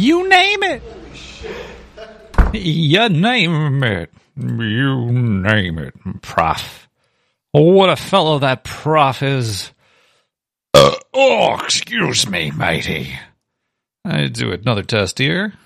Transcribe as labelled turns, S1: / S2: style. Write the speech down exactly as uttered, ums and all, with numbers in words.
S1: You name it. You name it. You name it, Prof. What a fellow that Prof is. Uh, oh, excuse me, matey. I do another test here.